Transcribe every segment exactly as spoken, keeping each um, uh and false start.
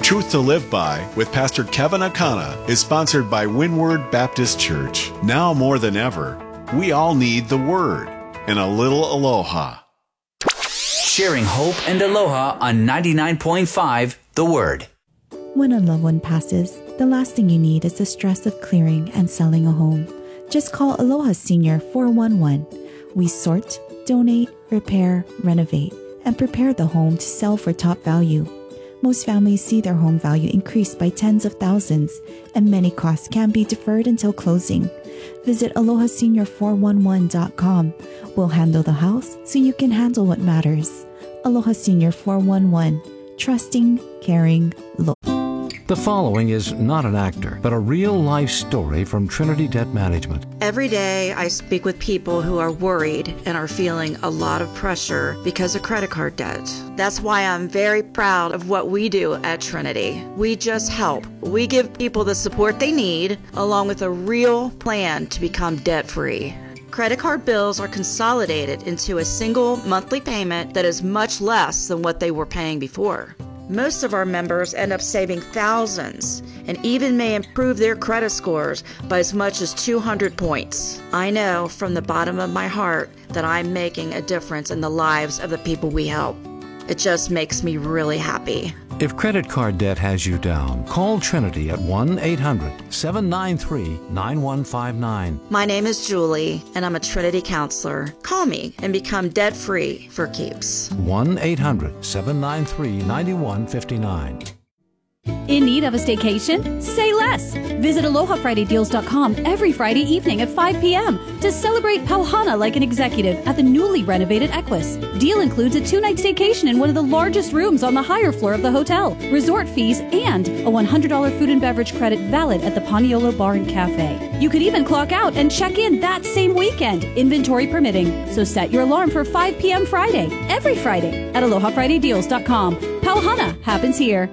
Truth to Live By with Pastor Kevin Akana is sponsored by Windward Baptist Church. Now more than ever, we all need the Word and a little aloha. Sharing hope and aloha on ninety-nine point five The Word. When a loved one passes, the last thing you need is the stress of clearing and selling a home. Just call Aloha Senior four one one. We sort, donate, repair, renovate, and prepare the home to sell for top value. Most families see their home value increase by tens of thousands, and many costs can be deferred until closing. Visit aloha senior four one one dot com. We'll handle the house so you can handle what matters. Aloha Senior four one one. Trusting, caring, local. The following is not an actor, but a real-life story from Trinity Debt Management. Every day I speak with people who are worried and are feeling a lot of pressure because of credit card debt. That's why I'm very proud of what we do at Trinity. We just help. We give people the support they need, along with a real plan to become debt-free. Credit card bills are consolidated into a single monthly payment that is much less than what they were paying before. Most of our members end up saving thousands and even may improve their credit scores by as much as two hundred points. I know from the bottom of my heart that I'm making a difference in the lives of the people we help. It just makes me really happy. If credit card debt has you down, call Trinity at one eight hundred seven nine three nine one five nine. My name is Julie, and I'm a Trinity counselor. Call me and become debt-free for keeps. one eight hundred seven nine three nine one five nine. In need of a staycation? Say less! Visit aloha friday deals dot com every Friday evening at five p.m. to celebrate Pauhana like an executive at the newly renovated Equus. Deal includes a two-night staycation in one of the largest rooms on the higher floor of the hotel, resort fees, and a one hundred dollars food and beverage credit valid at the Paniolo Bar and Cafe. You could even clock out and check in that same weekend, inventory permitting. So set your alarm for five p.m. Friday, every Friday, at aloha friday deals dot com. Pauhana happens here.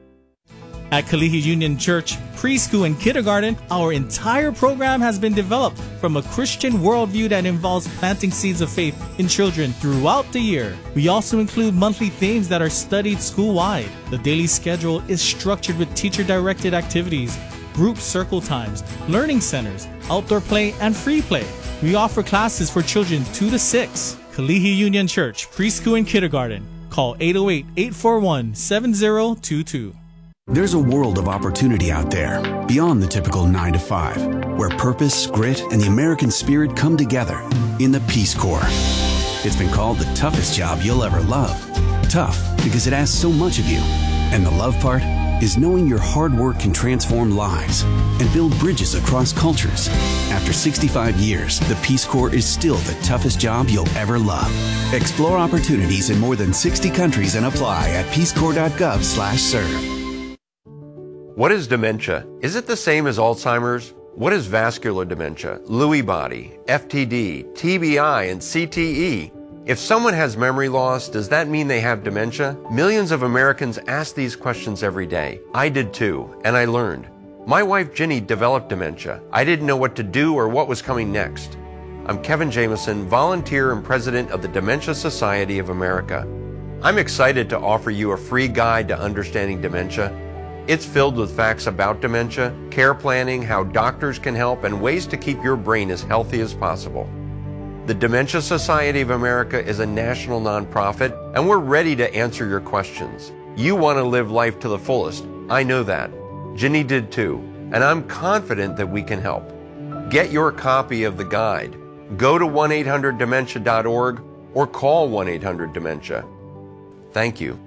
At Kalihi Union Church Preschool and Kindergarten, our entire program has been developed from a Christian worldview that involves planting seeds of faith in children throughout the year. We also include monthly themes that are studied school-wide. The daily schedule is structured with teacher-directed activities, group circle times, learning centers, outdoor play, and free play. We offer classes for children two to six. Kalihi Union Church Preschool and Kindergarten. Call eight oh eight, eight four one, seven oh two two. There's a world of opportunity out there, beyond the typical nine to five, where purpose, grit, and the American spirit come together in the Peace Corps. It's been called the toughest job you'll ever love. Tough because it asks so much of you. And the love part is knowing your hard work can transform lives and build bridges across cultures. After sixty-five years, the Peace Corps is still the toughest job you'll ever love. Explore opportunities in more than sixty countries and apply at peacecorps dot gov slash serve. What is dementia? Is it the same as Alzheimer's? What is vascular dementia, Lewy body, F T D, T B I, and C T E? If someone has memory loss, does that mean they have dementia? Millions of Americans ask these questions every day. I did too, and I learned. My wife Ginny developed dementia. I didn't know what to do or what was coming next. I'm Kevin Jameson, volunteer and president of the Dementia Society of America. I'm excited to offer you a free guide to understanding dementia. It's filled with facts about dementia, care planning, how doctors can help, and ways to keep your brain as healthy as possible. The Dementia Society of America is a national nonprofit, and we're ready to answer your questions. You want to live life to the fullest. I know that. Ginny did too, and I'm confident that we can help. Get your copy of the guide. Go to one eight hundred dementia dot org or call one eight hundred dementia. Thank you.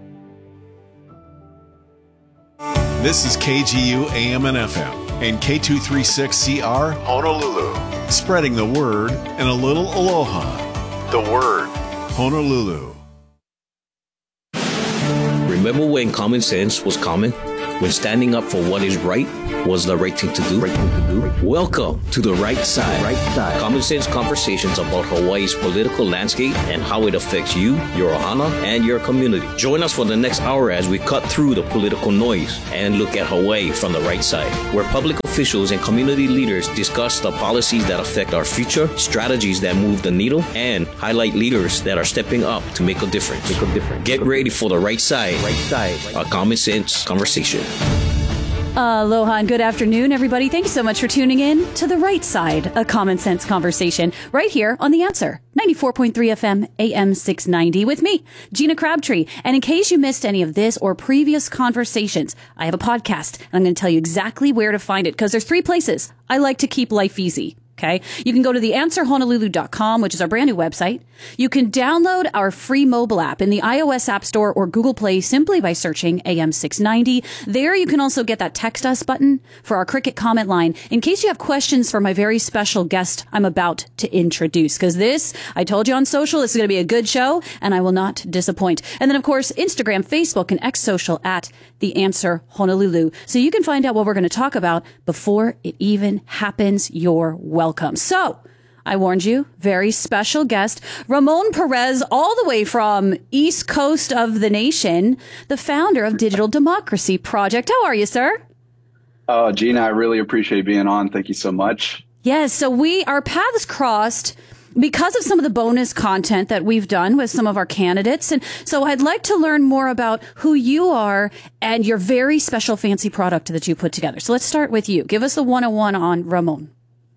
This is K G U A M and F M and K two thirty-six C R Honolulu. Spreading the word and a little aloha. The word, Honolulu. Remember when common sense was common? When standing up for what is right was the right thing to do? Right thing to do. Welcome to The Right Side. Right Side. Common sense conversations about Hawaii's political landscape and how it affects you, your ohana, and your community. Join us for the next hour as we cut through the political noise and look at Hawaii from the right side, where public officials and community leaders discuss the policies that affect our future, strategies that move the needle, and highlight leaders that are stepping up to make a difference. Make a difference. Get ready for The Right Side. Right Side. A common sense conversation. conversation. Aloha and good afternoon, everybody. Thanks so much for tuning in to The Right Side, a common sense conversation, right here on The Answer, ninety-four point three F M, A M six ninety, with me, Gina Crabtree. And in case you missed any of this or previous conversations, I have a podcast, and I'm going to tell you exactly where to find it, because there's three places I like to keep life easy. Okay. You can go to the answer honolulu dot com, which is our brand new website. You can download our free mobile app in the iOS App Store or Google Play simply by searching A M six ninety. There you can also get that text us button for our Cricket comment line in case you have questions for my very special guest I'm about to introduce. Because this, I told you on social, this is going to be a good show and I will not disappoint. And then, of course, Instagram, Facebook, and X Social at The Answer Honolulu. So you can find out what we're going to talk about before it even happens. You're welcome. So, I warned you, very special guest, Ramon Perez, all the way from East Coast of the nation, the founder of Digital Democracy Project. How are you, sir? Oh, Gina, I really appreciate being on. Thank you so much. Yes, so we, our paths crossed because of some of the bonus content that we've done with some of our candidates. And so I'd like to learn more about who you are and your very special fancy product that you put together. So let's start with you. Give us the one oh one on Ramon.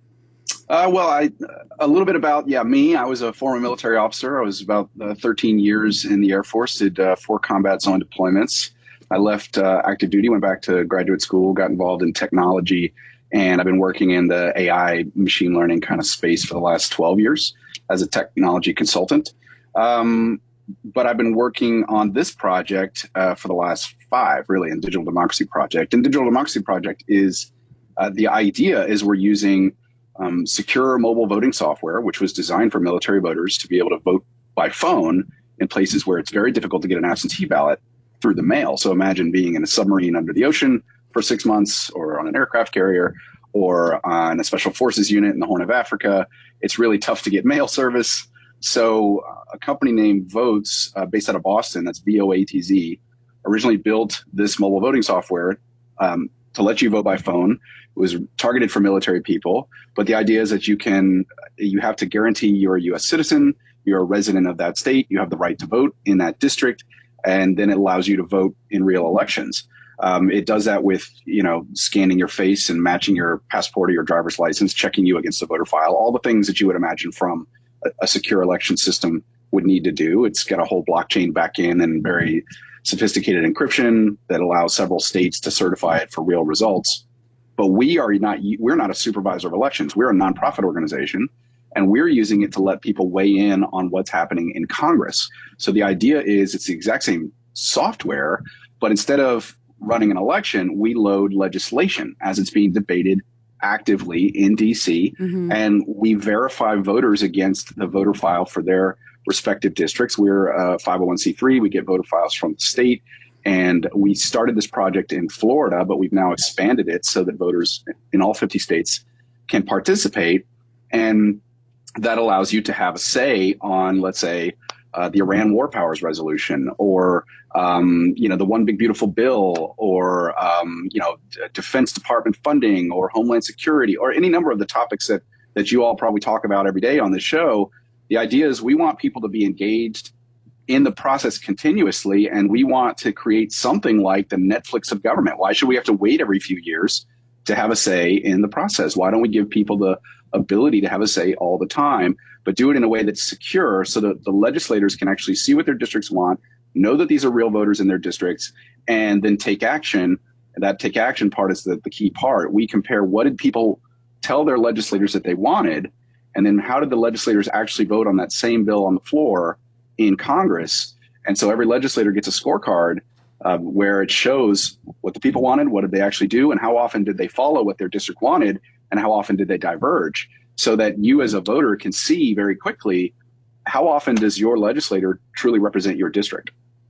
Uh, well, I a little bit about, yeah, me. I was a former military officer. I was about uh, thirteen years in the Air Force, did uh, four combat zone deployments. I left uh, active duty, went back to graduate school, got involved in technology, and I've been working in the A I machine learning kind of space for the last twelve years as a technology consultant. Um, but I've been working on this project uh, for the last five, really, in Digital Democracy Project. And Digital Democracy Project is, uh, the idea is we're using Um, secure mobile voting software, which was designed for military voters to be able to vote by phone in places where it's very difficult to get an absentee ballot through the mail. So imagine being in a submarine under the ocean for six months or on an aircraft carrier or on a special forces unit in the Horn of Africa. It's really tough to get mail service. So uh, a company named Voatz, uh, based out of Boston, that's V O A T Z, originally built this mobile voting software um, to let you vote by phone. It was targeted for military people, but the idea is that you can, you have to guarantee you're a U S citizen, you're a resident of that state, you have the right to vote in that district, and then it allows you to vote in real elections. Um, it does that with, you know, scanning your face and matching your passport or your driver's license, checking you against the voter file, all the things that you would imagine from a, a secure election system would need to do. It's got a whole blockchain back in and very sophisticated encryption that allows several states to certify it for real results. But we are not, we're not a supervisor of elections. We're a nonprofit organization, and we're using it to let people weigh in on what's happening in Congress. So the idea is it's the exact same software, but instead of running an election, we load legislation as it's being debated actively in D C, mm-hmm. and we verify voters against the voter file for their respective districts. We're a five oh one c three. We get voter files from the state. And we started this project in Florida, but we've now expanded it so that voters in all fifty states can participate. And that allows you to have a say on, let's say, uh, the Iran War Powers Resolution, or, um, you know, the One Big Beautiful Bill, or, um, you know, Defense Department funding, or Homeland Security, or any number of the topics that, that you all probably talk about every day on this show. The idea is we want people to be engaged in the process continuously, and we want to create something like the Netflix of government. Why should we have to wait every few years to have a say in the process? Why don't we give people the ability to have a say all the time, but do it in a way that's secure so that the legislators can actually see what their districts want, know that these are real voters in their districts, and then take action. And that take action part is the, the key part. We compare what did people tell their legislators that they wanted, and then how did the legislators actually vote on that same bill on the floor in Congress. And so every legislator gets a scorecard uh, where it shows what the people wanted, what did they actually do, and how often did they follow what their district wanted, and how often did they diverge, so that you as a voter can see very quickly how often does your legislator truly represent your district.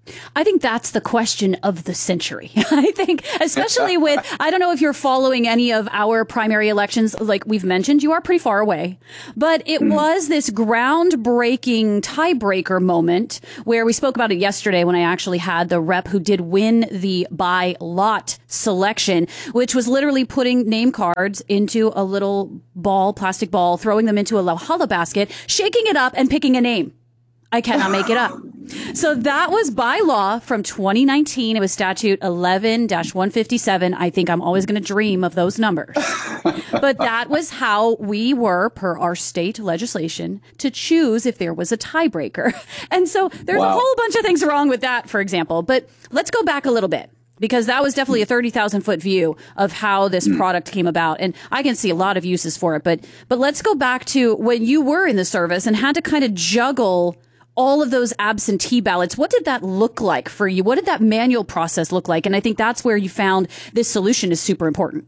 I think that's the question of the century. I think, especially with, I don't know if you're following any of our primary elections. Like we've mentioned, you are pretty far away, but it mm. was this groundbreaking tiebreaker moment where we spoke about it yesterday when I actually had the rep who did win the by lot selection, which was literally putting name cards into a little ball, plastic ball, throwing them into a Lauhala basket, shaking it up and picking a name. I cannot make it up. So that was by law from twenty nineteen. It was statute eleven dash one fifty-seven. I think I'm always going to dream of those numbers. But that was how we were, per our state legislation, to choose if there was a tiebreaker. And so there's wow. a whole bunch of things wrong with that, for example. But let's go back a little bit, because that was definitely a thirty thousand foot view of how this mm. product came about. And I can see a lot of uses for it. But but let's go back to when you were in the service and had to kind of juggle all of those absentee ballots. What did that look like for you? What did that manual process look like? And I think that's where you found this solution is super important.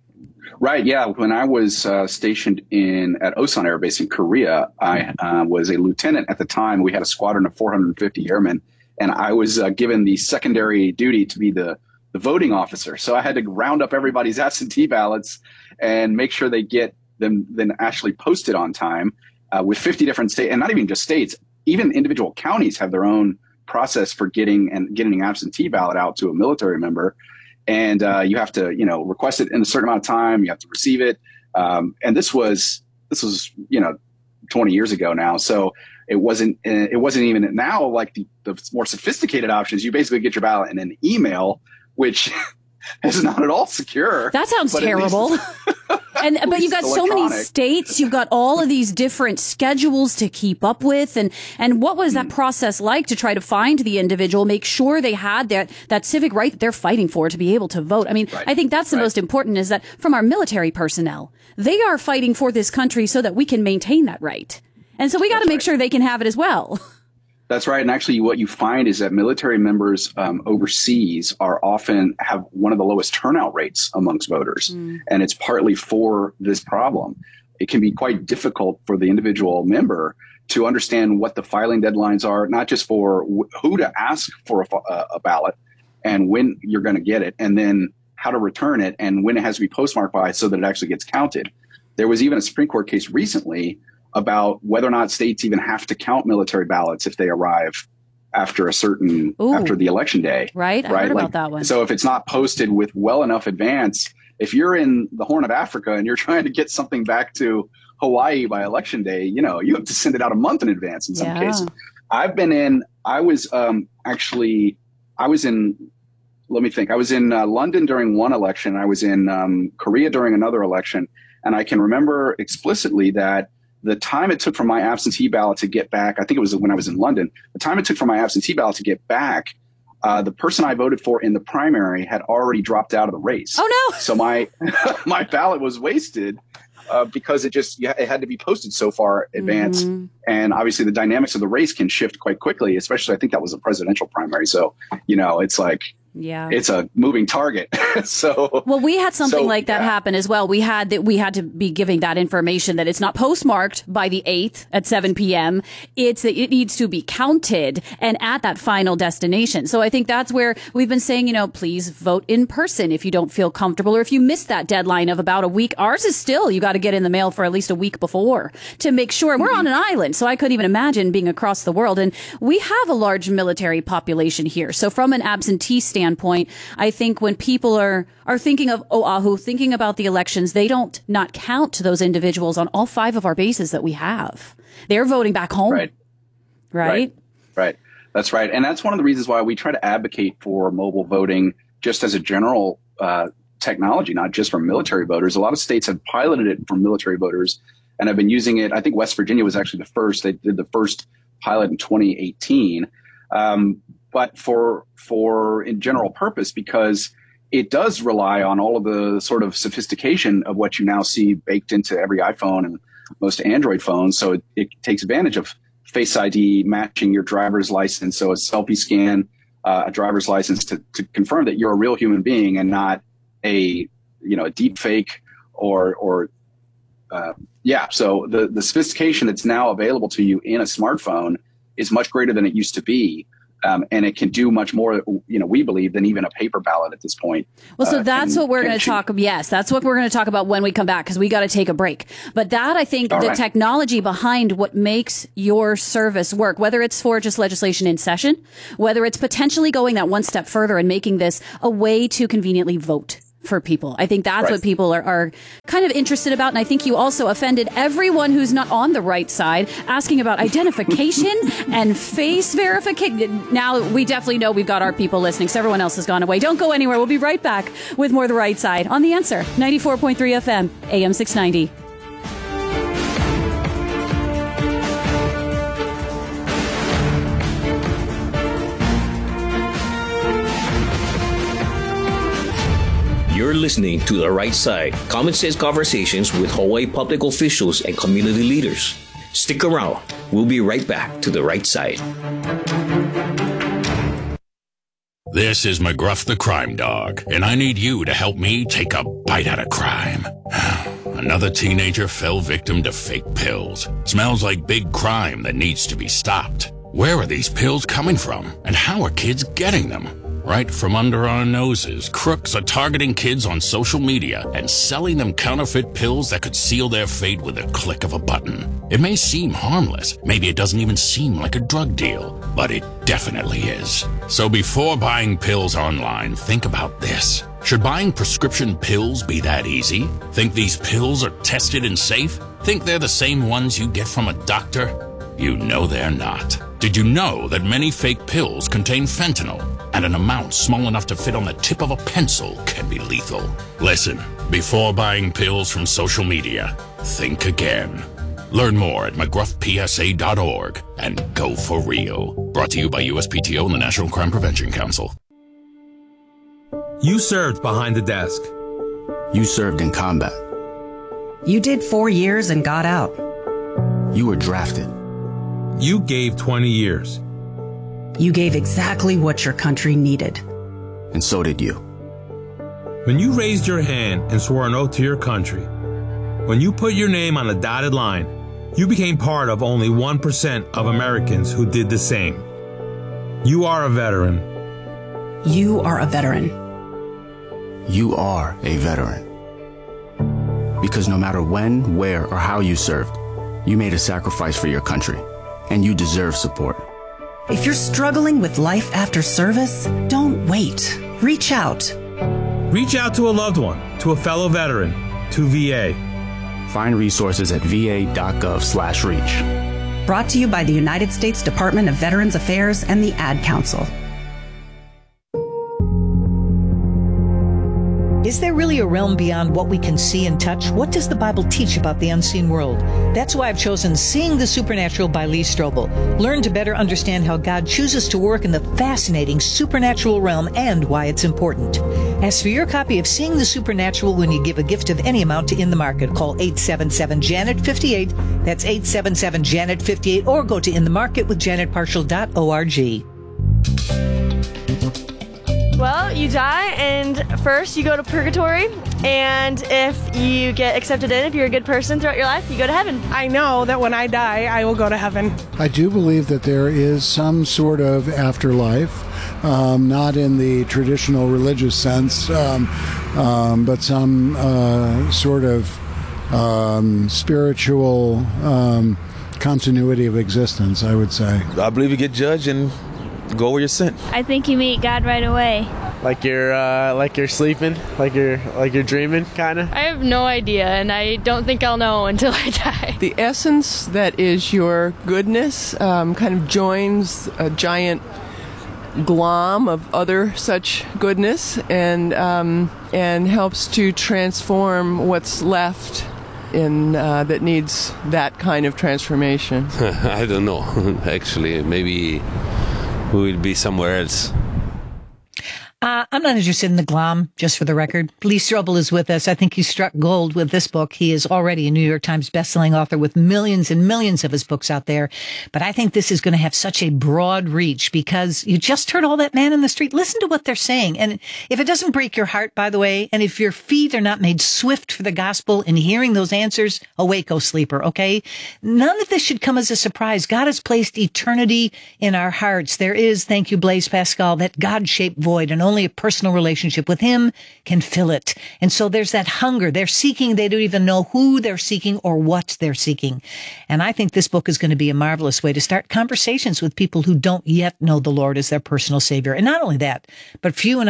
Right. Yeah. When I was uh, stationed in at Osan Air Base in Korea, I uh, was a lieutenant at the time. We had a squadron of four hundred fifty airmen, and I was uh, given the secondary duty to be the, the voting officer. So I had to round up everybody's absentee ballots and make sure they get them then actually posted on time uh, with fifty different states, and not even just states. Even individual counties have their own process for getting and getting an absentee ballot out to a military member. And uh, you have to, you know, request it in a certain amount of time. You have to receive it. Um, and this was this was, you know, twenty years ago now. So it wasn't it wasn't even now like the, the more sophisticated options. You basically get your ballot in an email, which is not at all secure. That sounds terrible. And but you've got so many states, you've got all of these different schedules to keep up with. And, and what was that mm. process like to try to find the individual, make sure they had that, that civic right that they're fighting for to be able to vote? I mean, right. I think that's the right. most important, is that from our military personnel, they are fighting for this country so that we can maintain that right. And so we got to make right. sure they can have it as well. That's right. And actually what you find is that military members um, overseas are often have one of the lowest turnout rates amongst voters. Mm. And it's partly for this problem. It can be quite difficult for the individual member to understand what the filing deadlines are, not just for w- who to ask for a, a ballot and when you're going to get it, and then how to return it and when it has to be postmarked by so that it actually gets counted. There was even a Supreme Court case recently about whether or not states even have to count military ballots if they arrive after a certain Ooh, after the election day. Right. I right? heard like, about that one. So if it's not posted with well enough advance, if you're in the Horn of Africa and you're trying to get something back to Hawaii by election day, you know, you have to send it out a month in advance in some yeah. cases. I've been in, I was um, actually, I was in, let me think, I was in uh, London during one election. I was in um, Korea during another election. And I can remember explicitly that the time it took for my absentee ballot to get back, I think it was when I was in London, the time it took for my absentee ballot to get back, uh, the person I voted for in the primary had already dropped out of the race. Oh, no. So my my ballot was wasted uh, because it just it had to be posted so far advanced. Mm-hmm. And obviously the dynamics of the race can shift quite quickly, especially I think that was a presidential primary. So, you know, it's like, yeah, it's a moving target. So, well, we had something so, like that yeah. happen as well. We had that we had to be giving that information that it's not postmarked by the eighth at seven p.m. It's that it needs to be counted and at that final destination. So I think that's where we've been saying, you know, please vote in person if you don't feel comfortable, or if you missed that deadline of about a week. Ours is still, you got to get in the mail for at least a week before to make sure. Mm-hmm. We're on an island, so I couldn't even imagine being across the world. And we have a large military population here. So from an absentee standpoint, standpoint, I think when people are, are thinking of Oahu, thinking about the elections, they don't not count those individuals on all five of our bases that we have. They're voting back home. Right. Right. Right. Right. That's right. And that's one of the reasons why we try to advocate for mobile voting just as a general uh, technology, not just for military voters. A lot of states have piloted it for military voters and have been using it. I think West Virginia was actually the first. They did the first pilot in twenty eighteen. Um, but for for in general purpose, because it does rely on all of the sort of sophistication of what you now see baked into every iPhone and most Android phones. So it, it takes advantage of Face I D, matching your driver's license. So a selfie scan, uh, a driver's license to, to confirm that you're a real human being and not a, you know, a deep fake or, or, uh, yeah. So the, the sophistication that's now available to you in a smartphone is much greater than it used to be. Um, and it can do much more, you know, we believe, than even a paper ballot at this point. Well, so uh, that's can, what we're going to talk. Yes, that's what we're going to talk about when we come back, because we got to take a break. But that, I think, All the right. technology behind what makes your service work, whether it's for just legislation in session, whether it's potentially going that one step further and making this a way to conveniently vote for people. I think that's Right. what people are, are kind of interested about. And I think you also offended everyone who's not on the right side, asking about identification and face verification. Now, we definitely know we've got our people listening, so everyone else has gone away. Don't go anywhere. We'll be right back with more The Right Side on The Answer, ninety-four point three F M, A M six ninety. You're listening to The Right Side, common sense conversations with Hawaii public officials and community leaders. Stick around. We'll be right back to The Right Side. This is McGruff the Crime Dog, and I need you to help me take a bite out of crime. Another teenager fell victim to fake pills. Smells like big crime that needs to be stopped. Where are these pills coming from, and how are kids getting them? Right from under our noses, crooks are targeting kids on social media and selling them counterfeit pills that could seal their fate with a click of a button. It may seem harmless, maybe it doesn't even seem like a drug deal, but it definitely is. So before buying pills online, think about this. Should buying prescription pills be that easy? Think these pills are tested and safe? Think they're the same ones you get from a doctor? You know they're not. Did you know that many fake pills contain fentanyl, and an amount small enough to fit on the tip of a pencil can be lethal? Listen, before buying pills from social media, think again. Learn more at mcgruff p s a dot org and go for real. Brought to you by U S P T O and the National Crime Prevention Council. You served behind the desk. You served in combat. You did four years and got out. You were drafted. You gave twenty years. You gave exactly what your country needed. And so did you. When you raised your hand and swore an oath to your country, when you put your name on a dotted line, you became part of only one percent of Americans who did the same. You are a veteran. You are a veteran. You are a veteran. Because no matter when, where, or how you served, you made a sacrifice for your country, and you deserve support. If you're struggling with life after service, don't wait. Reach out. Reach out to a loved one, to a fellow veteran, to V A. Find resources at va.gov slash reach. Brought to you by the United States Department of Veterans Affairs and the Ad Council. Is there really a realm beyond what we can see and touch? What does the Bible teach about the unseen world? That's why I've chosen Seeing the Supernatural by Lee Strobel. Learn to better understand how God chooses to work in the fascinating supernatural realm and why it's important. Ask for your copy of Seeing the Supernatural when you give a gift of any amount to In the Market. Call eight seven seven, Janet fifty-eight. That's eight seven seven, Janet fifty-eight. Or go to in the market with janet partial dot org. Well, you die, and first you go to purgatory, and if you get accepted in, if you're a good person throughout your life, you go to heaven. I know that when I die, I will go to heaven. I do believe that there is some sort of afterlife, um, not in the traditional religious sense, um, um, but some uh, sort of um, spiritual um, continuity of existence, I would say. I believe you get judged and go where you're sent. I think you meet God right away. Like you're, uh, like you're sleeping, like you're, like you're dreaming, kind of. I have no idea, and I don't think I'll know until I die. The essence that is your goodness um, kind of joins a giant glom of other such goodness, and um, and helps to transform what's left in uh, that needs that kind of transformation. I don't know. Actually, maybe we will be somewhere else. Uh, I'm not interested in the glom, just for the record. Lee Strobel is with us. I think he struck gold with this book. He is already a New York Times bestselling author with millions and millions of his books out there. But I think this is going to have such a broad reach because you just heard all that man in the street. Listen to what they're saying. And if it doesn't break your heart, by the way, and if your feet are not made swift for the gospel in hearing those answers, awake, O sleeper, okay? None of this should come as a surprise. God has placed eternity in our hearts. There is, thank you, Blaise Pascal, that God-shaped void, and only a personal relationship with him can fill it. And so there's that hunger. They're seeking. They don't even know who they're seeking or what they're seeking. And I think this book is going to be a marvelous way to start conversations with people who don't yet know the Lord as their personal Savior. And not only that, but for you and I to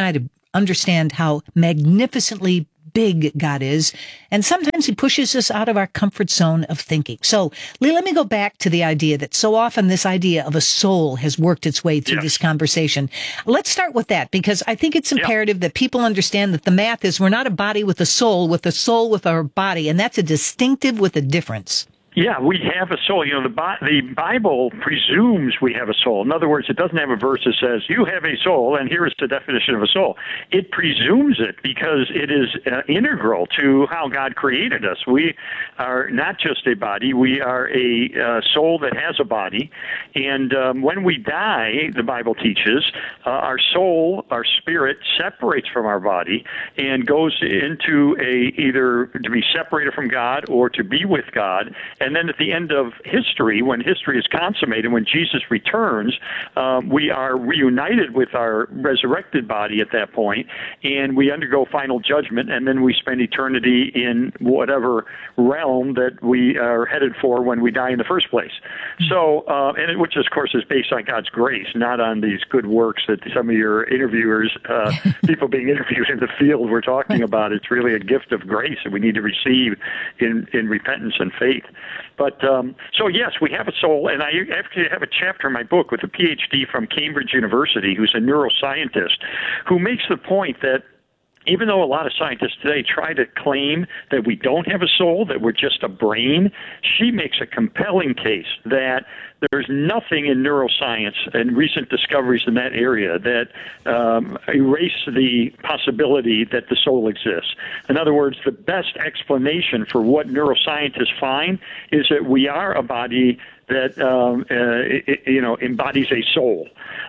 understand how magnificently big God is, and sometimes he pushes us out of our comfort zone of thinking. So, Lee, let me go back to the idea that so often this idea of a soul has worked its way through yes. this conversation. Let's start with that, because I think it's imperative yeah. that people understand that the math is we're not a body with a soul, with a soul with our body, and that's a distinctive with a difference. Yeah, we have a soul. You know, the, Bi- the Bible presumes we have a soul. In other words, it doesn't have a verse that says, you have a soul, and here is the definition of a soul. It presumes it because it is uh, integral to how God created us. We are not just a body. We are a uh, soul that has a body. And um, when we die, the Bible teaches, uh, our soul, our spirit, separates from our body and goes into a either to be separated from God or to be with God. And then at the end of history, when history is consummated, when Jesus returns, um, we are reunited with our resurrected body at that point, and we undergo final judgment, and then we spend eternity in whatever realm that we are headed for when we die in the first place. So, uh, and it, which, of course, is based on God's grace, not on these good works that some of your interviewers, uh, people being interviewed in the field, were talking about. It's really a gift of grace that we need to receive in, in repentance and faith. But um, so, yes, we have a soul, and I actually have a chapter in my book with a P H D from Cambridge University who's a neuroscientist who makes the point that even though a lot of scientists today try to claim that we don't have a soul, that we're just a brain, she makes a compelling case that there's nothing in neuroscience and recent discoveries in that area that um, erase the possibility that the soul exists. In other words, the best explanation for what neuroscientists find is that we are a body that um, uh, it, you know embodies a soul,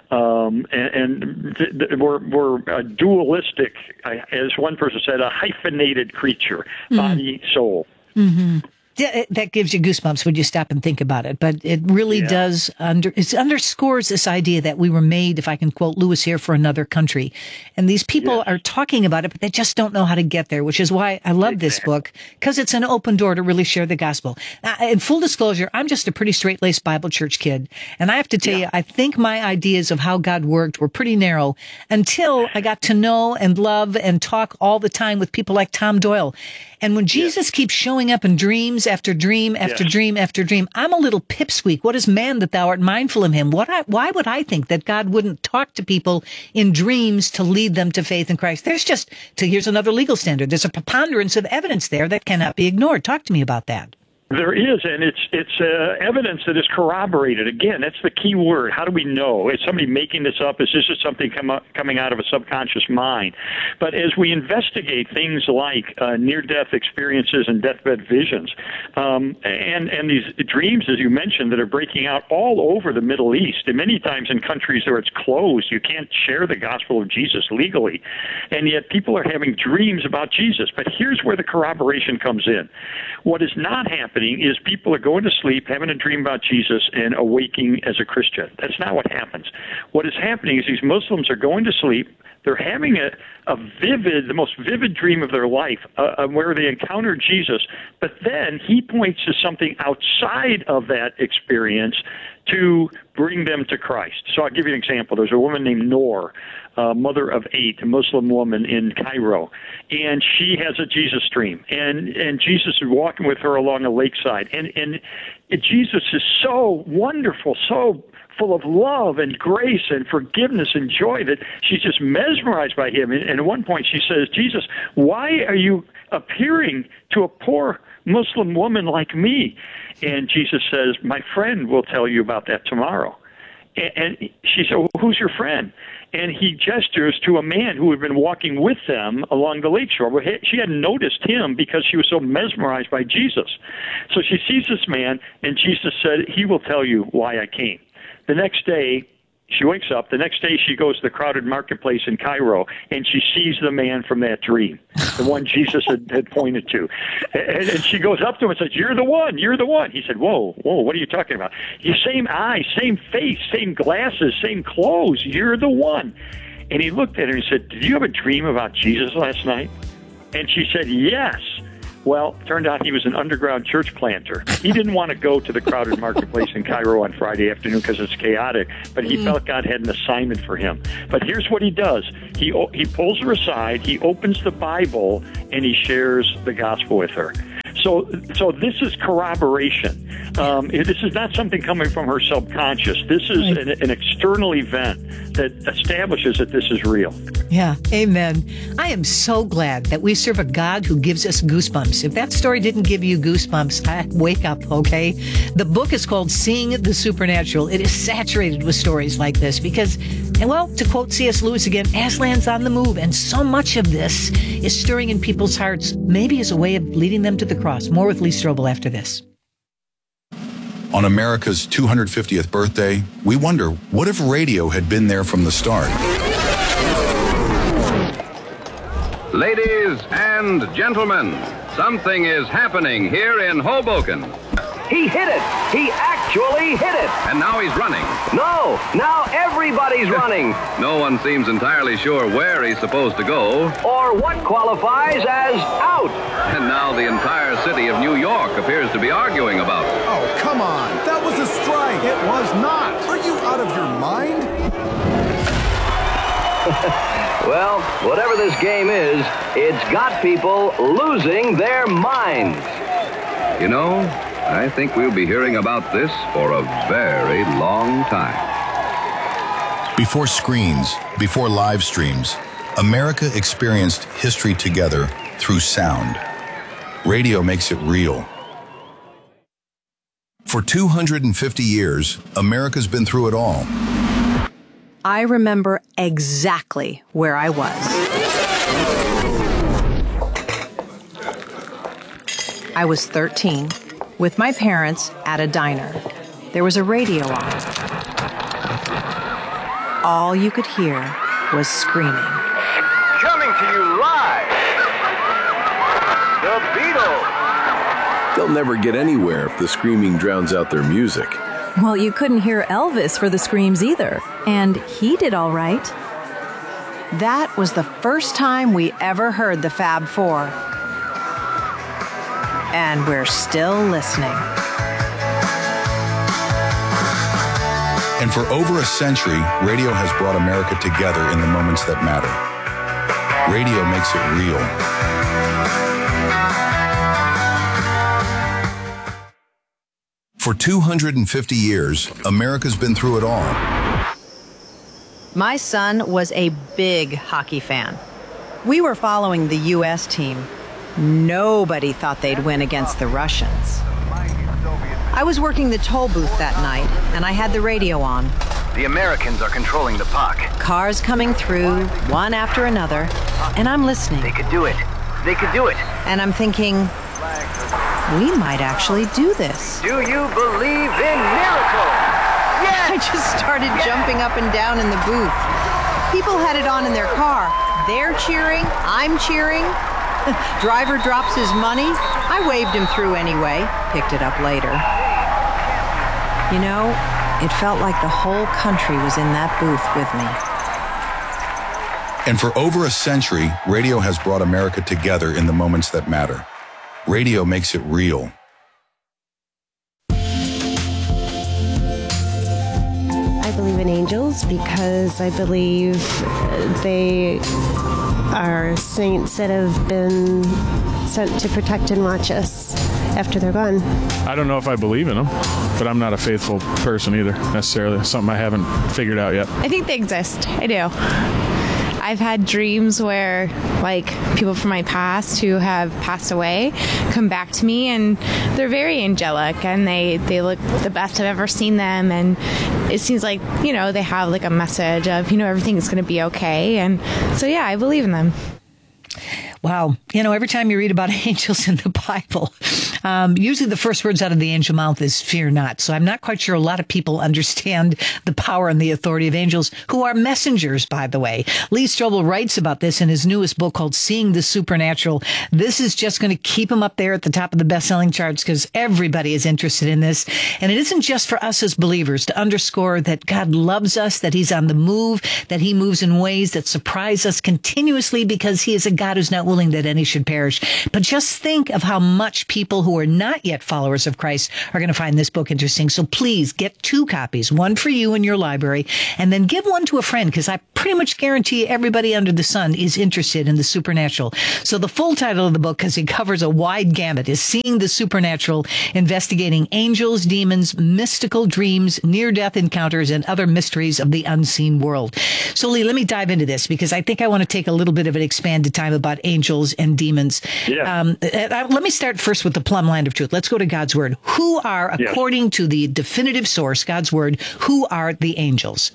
um, and, and th- th- we're we're a dualistic, as one person said, a hyphenated creature, mm-hmm. body, soul. Mm-hmm. That gives you goosebumps when you stop and think about it. But it really yeah. does under it underscores this idea that we were made, if I can quote Lewis here, for another country. And these people yes. are talking about it, but they just don't know how to get there, which is why I love exactly. this book, because it's an open door to really share the gospel. Now, in full disclosure, I'm just a pretty straight-laced Bible church kid. And I have to tell yeah. you, I think my ideas of how God worked were pretty narrow until I got to know and love and talk all the time with people like Tom Doyle. And when Jesus yes. keeps showing up in dreams after dream after yes. dream after dream, I'm a little pipsqueak. What is man that thou art mindful of him? What I, why would I think that God wouldn't talk to people in dreams to lead them to faith in Christ? There's just, to, here's another legal standard. There's a preponderance of evidence there that cannot be ignored. Talk to me about that. There is, and it's it's uh, evidence that is corroborated. Again, that's the key word. How do we know? Is somebody making this up? Is this just something come up, coming out of a subconscious mind? But as we investigate things like uh, near-death experiences and deathbed visions, um, and, and these dreams, as you mentioned, that are breaking out all over the Middle East, and many times in countries where it's closed, you can't share the gospel of Jesus legally, and yet people are having dreams about Jesus. But here's where the corroboration comes in. What is not happening is people are going to sleep, having a dream about Jesus, and awaking as a Christian. That's not what happens. What is happening is these Muslims are going to sleep. They're having a, a vivid, the most vivid dream of their life, uh, where they encounter Jesus, but then he points to something outside of that experience to bring them to Christ. So I'll give you an example. There's a woman named Noor, uh, mother of eight, a Muslim woman in Cairo, and she has a Jesus dream, and and Jesus is walking with her along a lakeside, and and Jesus is so wonderful, so full of love and grace and forgiveness and joy that she's just mesmerized by him. And, and at one point she says, Jesus, why are you appearing to a poor Muslim woman like me? And Jesus says, my friend will tell you about that tomorrow. And, and she said, well, who's your friend? And he gestures to a man who had been walking with them along the lakeshore. Well, she hadn't noticed him because she was so mesmerized by Jesus. So she sees this man, and Jesus said, he will tell you why I came. The next day, she wakes up. The next day, she goes to the crowded marketplace in Cairo, and she sees the man from that dream, the one Jesus had, had pointed to. And, and she goes up to him and says, you're the one, you're the one. He said, whoa, whoa, what are you talking about? Your same eyes, same face, same glasses, same clothes. You're the one. And he looked at her and said, did you have a dream about Jesus last night? And she said, yes. Well, turned out he was an underground church planter. He didn't want to go to the crowded marketplace in Cairo on Friday afternoon because it's chaotic, but he mm. felt God had an assignment for him. But here's what he does. He he pulls her aside, he opens the Bible, and he shares the gospel with her. So, so this is corroboration. Um, this is not something coming from her subconscious. This is right. an, an external event that establishes that this is real. Yeah, amen. I am so glad that we serve a God who gives us goosebumps. If that story didn't give you goosebumps, I, wake up, okay? The book is called Seeing the Supernatural. It is saturated with stories like this because, and well, to quote C S Lewis again, Aslan's on the move, and so much of this is stirring in people's hearts, maybe as a way of leading them to the cross. More with Lee Strobel after this. On America's two hundred fiftieth birthday, we wonder, what if radio had been there from the start? Ladies and gentlemen, something is happening here in Hoboken. He hit it. He actually hit it. And now he's running. No, now everybody's running. No one seems entirely sure where he's supposed to go. Or what qualifies as out. And now the entire city of New York appears to be arguing about it. Oh, come on. That was a strike. It was not. Are you out of your mind? Well, whatever this game is, it's got people losing their minds. You know, I think we'll be hearing about this for a very long time. Before screens, before live streams, America experienced history together through sound. Radio makes it real. For two hundred fifty years, America's been through it all. I remember exactly where I was. I was thirteen, with my parents at a diner. There was a radio on. All you could hear was screaming. Coming to you live, the Beatles. They'll never get anywhere if the screaming drowns out their music. Well, you couldn't hear Elvis for the screams either, and he did all right. That was the first time we ever heard the Fab Four. And we're still listening. And for over a century, radio has brought America together in the moments that matter. Radio makes it real. For two hundred fifty years, America's been through it all. My son was a big hockey fan. We were following the U S team. Nobody thought they'd win against the Russians. I was working the toll booth that night, and I had the radio on. The Americans are controlling the puck. Cars coming through, one after another, and I'm listening. They could do it. They could do it. And I'm thinking, we might actually do this. Do you believe in miracles? Yes! I just started yes! jumping up and down in the booth. People had it on in their car. They're cheering. I'm cheering. Driver drops his money. I waved him through anyway. Picked it up later. You know, it felt like the whole country was in that booth with me. And for over a century, radio has brought America together in the moments that matter. Radio makes it real. I believe in angels because I believe they are saints that have been sent to protect and watch us after they're gone. I don't know if I believe in them, but I'm not a faithful person either, necessarily. Something I haven't figured out yet. I think they exist. I do. I've had dreams where, like, people from my past who have passed away come back to me, and they're very angelic, and they, they look the best I've ever seen them, and it seems like, you know, they have, like, a message of, you know, everything's going to be okay, and so, yeah, I believe in them. Wow. You know, every time you read about angels in the Bible, um, usually the first words out of the angel mouth is fear not. So I'm not quite sure a lot of people understand the power and the authority of angels, who are messengers, by the way. Lee Strobel writes about this in his newest book called Seeing the Supernatural. This is just going to keep him up there at the top of the best-selling charts because everybody is interested in this. And it isn't just for us as believers to underscore that God loves us, that he's on the move, that he moves in ways that surprise us continuously because he is a God who's not willing that any should perish. But just think of how much people who are not yet followers of Christ are going to find this book interesting. So please get two copies, one for you in your library, and then give one to a friend, because I pretty much guarantee everybody under the sun is interested in the supernatural. So the full title of the book, because it covers a wide gamut, is Seeing the Supernatural, Investigating Angels, Demons, Mystical Dreams, Near-Death Encounters, and Other Mysteries of the Unseen World. So Lee, let me dive into this, because I think I want to take a little bit of an expanded time about angels and demons. Yeah. Um, uh, let me start first with the plumb line of truth. Let's go to God's Word. Who are, according yes. to the definitive source, God's Word, who are the angels?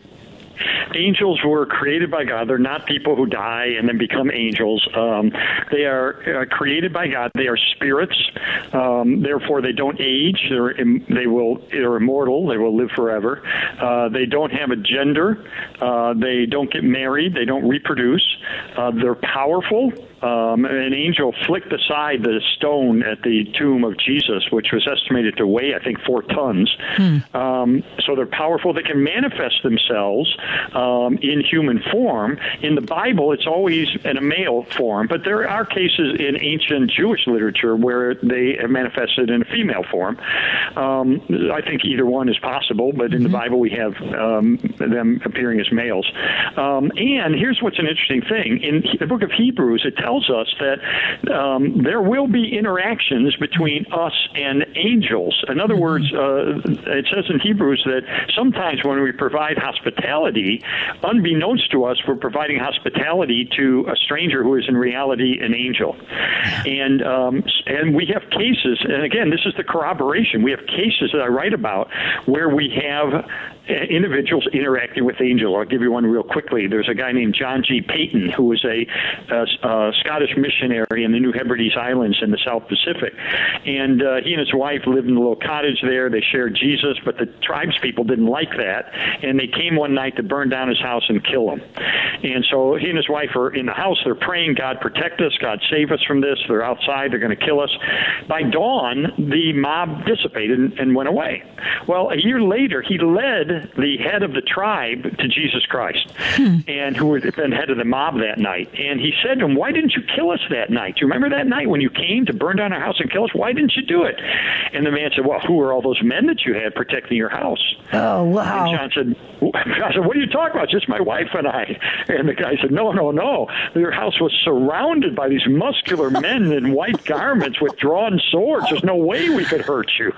Angels were created by God. They're not people who die and then become angels. Um, they are uh, created by God. They are spirits. Um, therefore, they don't age. They're im- they will. They're immortal. They will live forever. Uh, they don't have a gender. Uh, they don't get married. They don't reproduce. Uh, they're powerful. Um, an angel flicked aside the stone at the tomb of Jesus, which was estimated to weigh, I think, four tons. Hmm. Um, so they're powerful. They can manifest themselves um, in human form. In the Bible, it's always in a male form, but there are cases in ancient Jewish literature where they have manifested in a female form. Um, I think either one is possible, but in mm-hmm. the Bible, we have um, them appearing as males. Um, and here's what's an interesting thing. In the book of Hebrews, it tells us that um, there will be interactions between us and angels. In other words, uh, it says in Hebrews that sometimes when we provide hospitality, unbeknownst to us, we're providing hospitality to a stranger who is in reality an angel. And um, and we have cases, and again, this is the corroboration. We have cases that I write about where we have individuals interacting with angels. I'll give you one real quickly. There's a guy named John G. Payton, who was a, a, a Scottish missionary in the New Hebrides Islands in the South Pacific. And uh, he and his wife lived in a little cottage there. They shared Jesus, but the tribes people didn't like that. And they came one night to burn down his house and kill him. And so he and his wife are in the house. They're praying, God, protect us. God, save us from this. They're outside. They're going to kill us. By dawn, the mob dissipated and, and went away. Well, a year later, he led the head of the tribe to Jesus Christ, hmm. and who had been head of the mob that night. And he said to him, why didn't you kill us that night? Do you remember that night when you came to burn down our house and kill us? Why didn't you do it? And the man said, well, who are all those men that you had protecting your house? Oh, wow. And John said, I said, what are you talking about? Just my wife and I. And the guy said, no, no, no. Your house was surrounded by these muscular men in white garments with drawn swords. There's no way we could hurt you.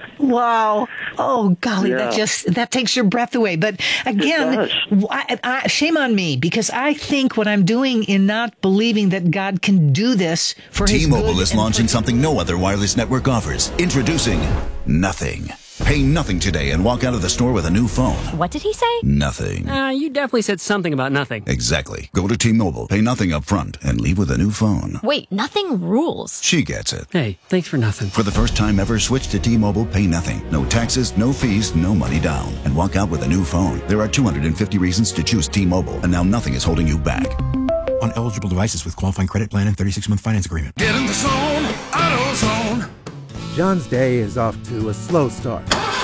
Wow. Oh, golly, Yeah. that just, that takes your breath away. But again, I, I, shame on me, because I think what I'm doing in not believing that God can do this for his T-Mobile good is and launching for- something no other wireless network offers. Introducing Nothing. Pay nothing today and walk out of the store with a new phone. What did he say? Nothing. Uh, you definitely said something about nothing. Exactly. Go to T-Mobile, pay nothing up front, and leave with a new phone. Wait, nothing rules. She gets it. Hey, thanks for nothing. For the first time ever, switch to T-Mobile, pay nothing. No taxes, no fees, no money down. And walk out with a new phone. There are two hundred fifty reasons to choose T-Mobile, and now nothing is holding you back. On eligible devices with qualifying credit plan and thirty-six month finance agreement. Get in the zone, AutoZone. John's day is off to a slow start.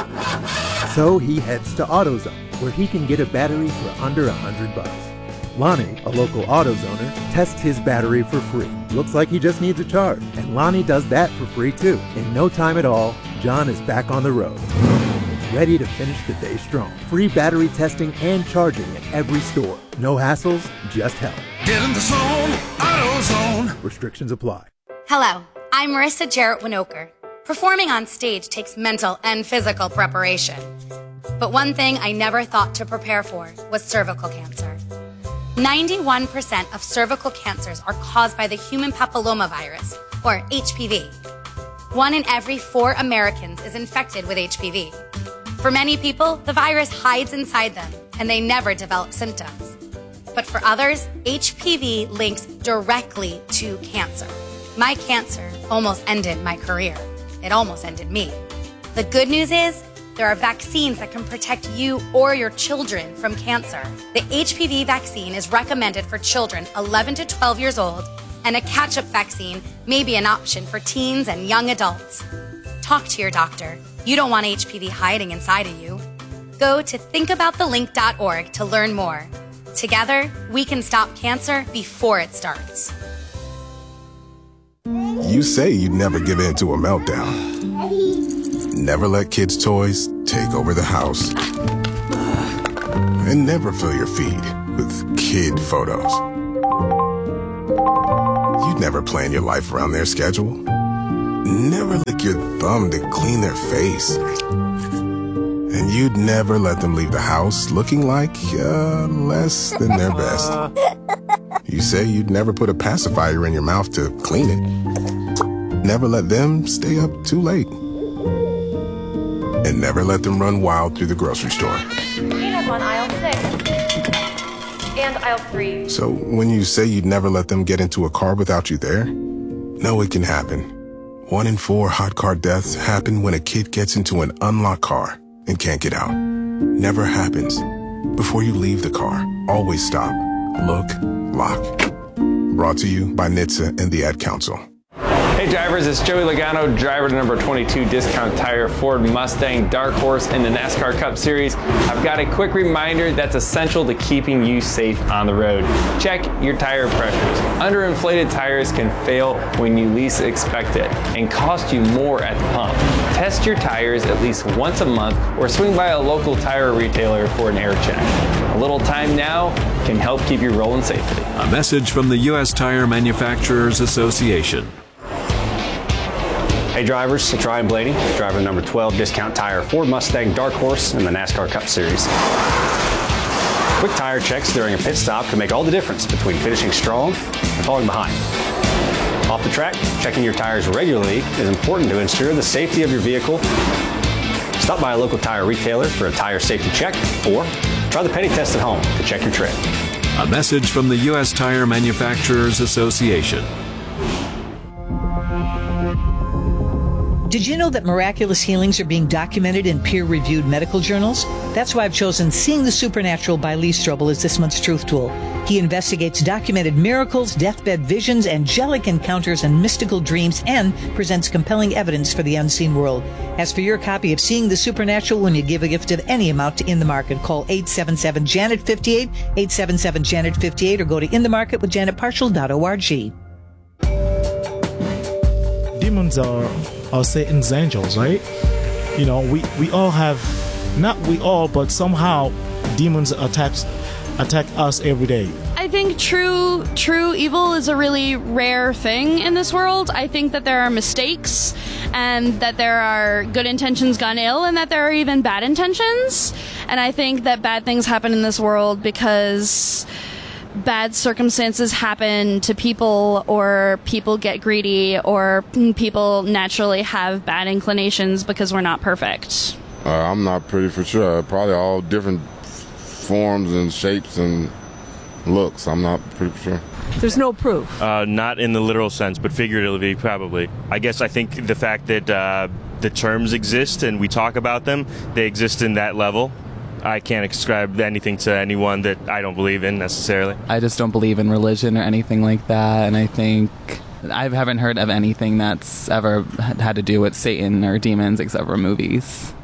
So he heads to AutoZone, where he can get a battery for under a hundred bucks. Lonnie, a local AutoZoner, tests his battery for free. Looks like he just needs a charge, and Lonnie does that for free too. In no time at all, John is back on the road, ready to finish the day strong. Free battery testing and charging at every store. No hassles, just help. Get in the zone, AutoZone. Restrictions apply. Hello, I'm Marissa Jarrett Winokur. Performing on stage takes mental and physical preparation. But one thing I never thought to prepare for was cervical cancer. ninety-one percent of cervical cancers are caused by the human papillomavirus, or H P V. One in every four Americans is infected with H P V. For many people, the virus hides inside them, and they never develop symptoms. But for others, H P V links directly to cancer. My cancer almost ended my career. It almost ended me. The good news is, there are vaccines that can protect you or your children from cancer. The H P V vaccine is recommended for children eleven to twelve years old, and a catch-up vaccine may be an option for teens and young adults. Talk to your doctor. You don't want H P V hiding inside of you. Go to think about the link dot org to learn more. Together, we can stop cancer before it starts. You say you'd never give in to a meltdown. Never let kids' toys take over the house. And never fill your feed with kid photos. You'd never plan your life around their schedule. Never lick your thumb to clean their face. And you'd never let them leave the house looking like uh, less than their best. You say you'd never put a pacifier in your mouth to clean it. Never let them stay up too late. And never let them run wild through the grocery store. Peanuts on aisle six. And aisle three. So when you say you'd never let them get into a car without you there, no, it can happen. One in four hot car deaths happen when a kid gets into an unlocked car and can't get out. Never happens. Before you leave the car, always stop, look, lock. Brought to you by N H T S A and the Ad Council. Hey drivers, it's Joey Logano, driver to number twenty-two Discount Tire Ford Mustang Dark Horse in the NASCAR Cup Series. I've got a quick reminder that's essential to keeping you safe on the road. Check your tire pressures. Underinflated tires can fail when you least expect it and cost you more at the pump. Test your tires at least once a month or swing by a local tire retailer for an air check. A little time now can help keep you rolling safely. A message from the U S Tire Manufacturers Association. Hey drivers, it's Ryan Blaney, driver number twelve Discount Tire Ford Mustang Dark Horse in the NASCAR Cup Series. Quick tire checks during a pit stop can make all the difference between finishing strong and falling behind. Off the track, checking your tires regularly is important to ensure the safety of your vehicle. Stop by a local tire retailer for a tire safety check or try the penny test at home to check your tread. A message from the U S Tire Manufacturers Association. Did you know that miraculous healings are being documented in peer-reviewed medical journals? That's why I've chosen Seeing the Supernatural by Lee Strobel as this month's Truth Tool. He investigates documented miracles, deathbed visions, angelic encounters, and mystical dreams, and presents compelling evidence for the unseen world. As for your copy of Seeing the Supernatural, when you give a gift of any amount to In the Market, call eight seven seven, Janet fifty-eight, eight seven seven, Janet fifty-eight, or go to in the market with janet partial dot org. Demons are, are Satan's angels, right? You know, we, we all have, not we all, but somehow demons attack, attack us every day. I think true true evil is a really rare thing in this world. I think that there are mistakes and that there are good intentions gone ill and that there are even bad intentions. And I think that bad things happen in this world because bad circumstances happen to people, or people get greedy, or people naturally have bad inclinations because we're not perfect. Uh, I'm not pretty for sure. Probably all different forms and shapes and looks. I'm not pretty sure. There's no proof. Uh, not in the literal sense, but figuratively, probably. I guess I think the fact that uh, the terms exist and we talk about them, they exist in that level. I can't ascribe anything to anyone that I don't believe in necessarily. I just don't believe in religion or anything like that, and I think I haven't heard of anything that's ever had to do with Satan or demons except for movies.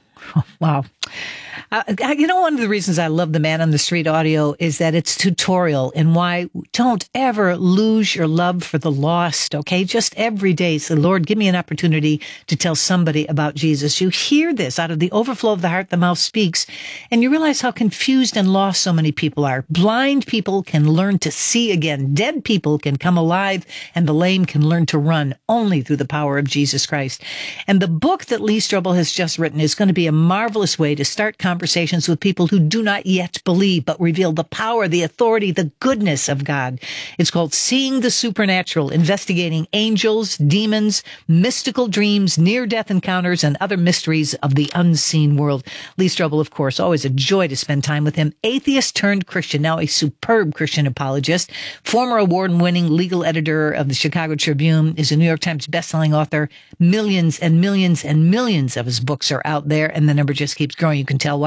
Wow. Uh, you know, one of the reasons I love the Man on the Street audio is that it's tutorial and why don't ever lose your love for the lost, okay? Just every day say, Lord, give me an opportunity to tell somebody about Jesus. You hear this out of the overflow of the heart, the mouth speaks, and you realize how confused and lost so many people are. Blind people can learn to see again. Dead people can come alive, and the lame can learn to run only through the power of Jesus Christ. And the book that Lee Strobel has just written is going to be a marvelous way to start conversations Conversations with people who do not yet believe, but reveal the power, the authority, the goodness of God. It's called Seeing the Supernatural, investigating angels, demons, mystical dreams, near-death encounters, and other mysteries of the unseen world. Lee Strobel, of course, always a joy to spend time with him. Atheist turned Christian, now a superb Christian apologist, former award-winning legal editor of the Chicago Tribune, is a New York Times bestselling author. Millions and millions and millions of his books are out there, and the number just keeps growing. You can tell why.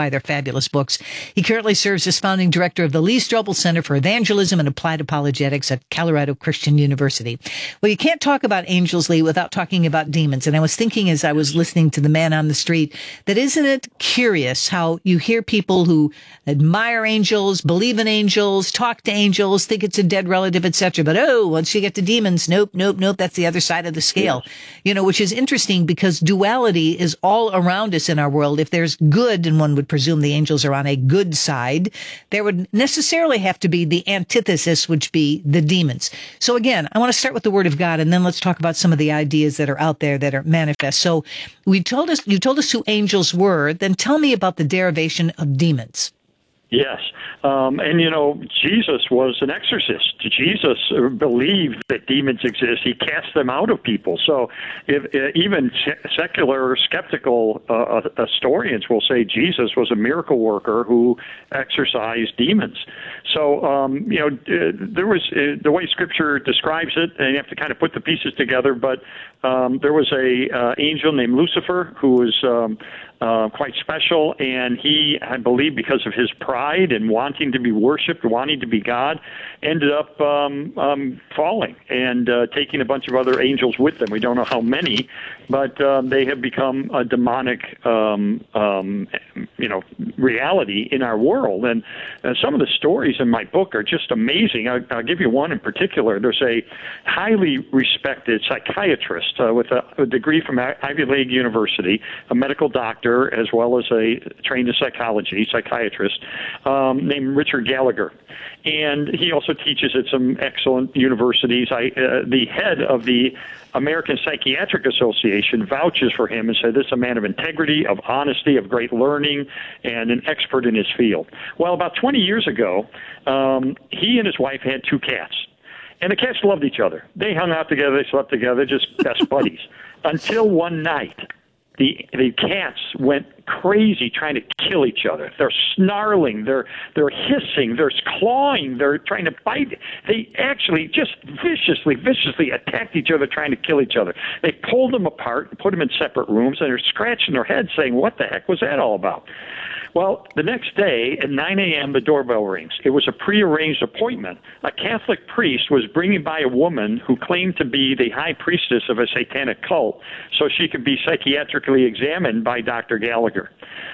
why they're fabulous books. He currently serves as founding director of the Lee Strobel Center for Evangelism and Applied Apologetics at Colorado Christian University. Well, you can't talk about angels, Lee, without talking about demons. And I was thinking as I was listening to the man on the street that isn't it curious how you hear people who admire angels, believe in angels, talk to angels, think it's a dead relative, et cetera. But oh, once you get to demons, nope, nope, nope, that's the other side of the scale. Yes. You know, which is interesting because duality is all around us in our world. If there's good, and one would presume the angels are on a good side, there would necessarily have to be the antithesis, which be the demons. So again, I want to start with the Word of God, and then let's talk about some of the ideas that are out there that are manifest. So we told us, you told us who angels were, then tell me about the derivation of demons. Yes. Um, and, you know, Jesus was an exorcist. Jesus believed that demons exist. He cast them out of people. So if, uh, even secular, skeptical uh, historians will say Jesus was a miracle worker who exorcised demons. So, um, you know, uh, there was uh, the way Scripture describes it, and you have to kind of put the pieces together, but um, there was a uh, angel named Lucifer who was um, uh, quite special, and he, I believe, because of his pride and wanting to be worshipped, wanting to be God, ended up um, um, falling and uh, taking a bunch of other angels with them. We don't know how many, but um, they have become a demonic, um, um, you know, reality in our world. And uh, some of the stories in my book are just amazing. I, I'll give you one in particular. There's a highly respected psychiatrist uh, with a, a degree from Ivy League University, a medical doctor, as well as a trained in psychology, psychiatrist, um, named Richard Gallagher. And he also teaches at some excellent universities. I, uh, the head of the American Psychiatric Association vouches for him and said this is a man of integrity, of honesty, of great learning, and an expert in his field. Well, about twenty years ago, um, he and his wife had two cats. And the cats loved each other. They hung out together, they slept together, just best buddies. Until one night, the the cats went crazy trying to kill each other. They're snarling, they're they're hissing, they're clawing, they're trying to bite. They actually just viciously, viciously attacked each other, trying to kill each other. They pulled them apart and put them in separate rooms, and they're scratching their heads saying, what the heck was that all about? Well, the next day at nine a.m., the doorbell rings. It was a prearranged appointment. A Catholic priest was bringing by a woman who claimed to be the high priestess of a satanic cult so she could be psychiatrically examined by Doctor Gallagher.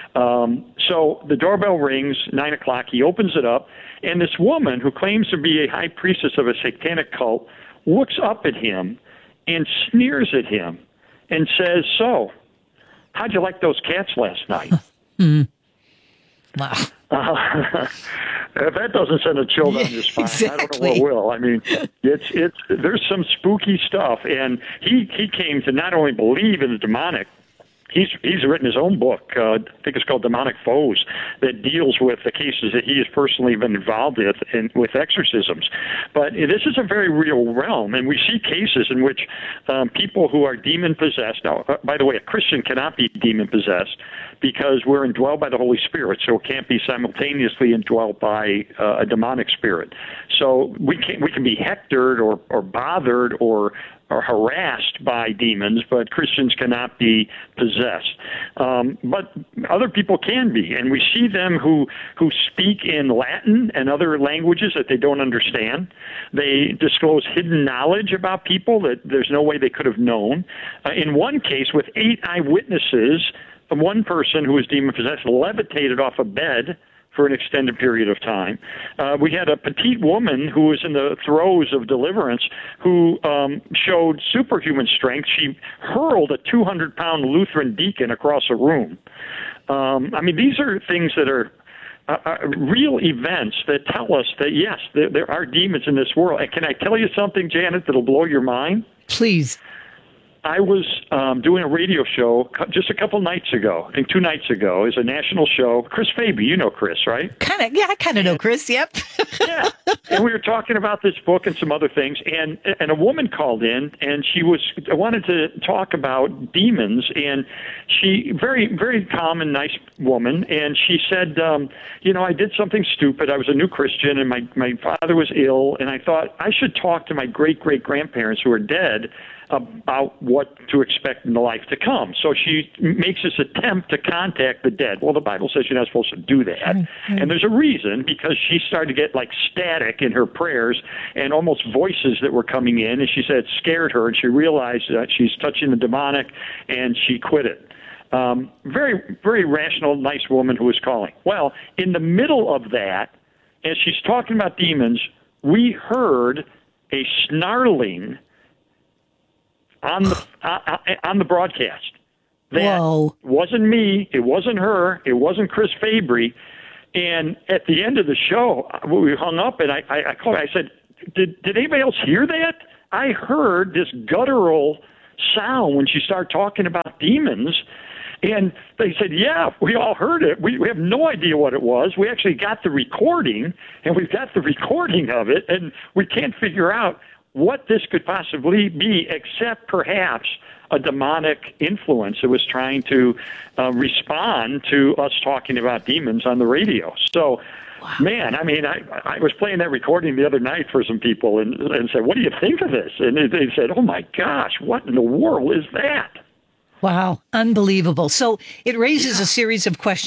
Um, so the doorbell rings, nine o'clock. He opens it up, and this woman who claims to be a high priestess of a satanic cult looks up at him and sneers at him and says, so, how'd you like those cats last night? mm. Wow. Uh, if that doesn't send a chill down your spine, exactly. I don't know what will. I mean, it's it's there's some spooky stuff, and he he came to not only believe in the demonic. He's he's written his own book. Uh, I think it's called Demonic Foes, that deals with the cases that he has personally been involved with in, with exorcisms. But this is a very real realm, and we see cases in which um, people who are demon possessed. Now, uh, by the way, a Christian cannot be demon possessed because we're indwelled by the Holy Spirit, so it can't be simultaneously indwelled by uh, a demonic spirit. So we can we can be hectored or or bothered or are harassed by demons, but Christians cannot be possessed. Um, but other people can be, and we see them who who speak in Latin and other languages that they don't understand. They disclose hidden knowledge about people that there's no way they could have known. Uh, in one case, with eight eyewitnesses, one person who was demon-possessed levitated off a bed for an extended period of time. Uh, we had a petite woman who was in the throes of deliverance who um, showed superhuman strength. She hurled a two hundred pound Lutheran deacon across a room. Um, I mean, these are things that are uh, uh, real events that tell us that, yes, there, there are demons in this world. And can I tell you something, Janet, that'll blow your mind? Please. I was um, doing a radio show just a couple nights ago, I think two nights ago. It was a national show. Chris Faby, you know Chris, right? Kind of, yeah, I kind of know Chris, yep. Yeah, and we were talking about this book and some other things, and and a woman called in, and she was wanted to talk about demons, and she, very, very calm and nice woman, and she said, um, you know, I did something stupid. I was a new Christian, and my, my father was ill, and I thought I should talk to my great-great-grandparents who are dead about what to expect in the life to come. So she makes this attempt to contact the dead. Well, the Bible says you're not supposed to do that. Mm-hmm. And there's a reason, because she started to get like static in her prayers and almost voices that were coming in. And she said it scared her, and she realized that she's touching the demonic, and she quit it. Um, very, very rational, nice woman who was calling. Well, in the middle of that, as she's talking about demons, we heard a snarling on the uh, on the broadcast. That Whoa. wasn't me. It wasn't her. It wasn't Chris Fabry. And at the end of the show, we hung up, and I, I, I called. I said, "Did did anybody else hear that? I heard this guttural sound when she started talking about demons." And they said, yeah, we all heard it. We, we have no idea what it was. We actually got the recording, and we've got the recording of it, and we can't figure out what this could possibly be, except perhaps a demonic influence that was trying to uh, respond to us talking about demons on the radio. So, wow. man, I mean, I, I was playing that recording the other night for some people and, and said, what do you think of this? And they said, oh, my gosh, what in the world is that? Wow, unbelievable. So it raises yeah. a series of questions.